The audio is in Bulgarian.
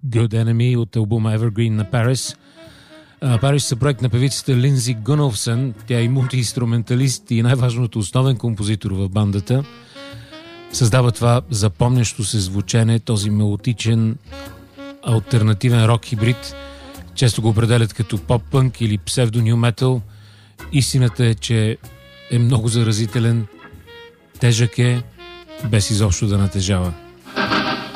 Good Enemy от албума Evergreen на Paris. Paris са проект на певицата Линдзи Гунолфсън. Тя е мултиинструменталист и най-важното основен композитор в бандата. Създава това запомнящо се звучене, този мелодичен алтернативен рок хибрид. Често го определят като поп-пънк или псевдо-ню метал. Истината е, че е много заразителен, тежък е, без изобщо да натежава.